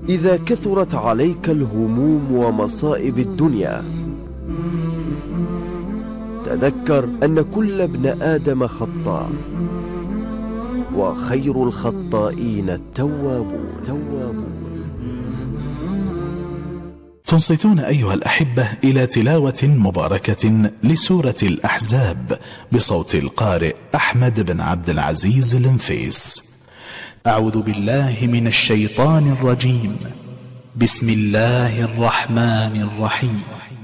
إذا كثرت عليك الهموم ومصائب الدنيا، تذكر أن كل ابن آدم خطاء، وخير الخطائين التوابون. تنصتون أيها الأحبة إلى تلاوة مباركة لسورة الأحزاب بصوت القارئ أحمد بن عبد العزيز النفيس. أعوذ بالله من الشيطان الرجيم. بسم الله الرحمن الرحيم.